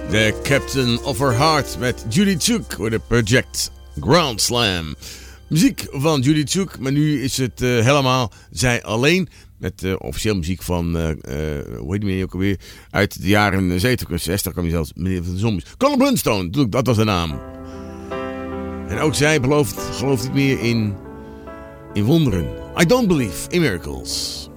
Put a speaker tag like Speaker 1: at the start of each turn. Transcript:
Speaker 1: The Captain of Her Heart met Judy Tjuk with a Project Ground Slam. Muziek van Judy Tjuk, maar nu is het helemaal zij alleen. Met officieel muziek van, hoe heet die meneer ook alweer? Uit de jaren 70, 60 kwam hij zelfs, meneer van de Zombies. Colin Blunstone, dat was de naam. En ook zij gelooft niet meer in wonderen. I don't believe in miracles.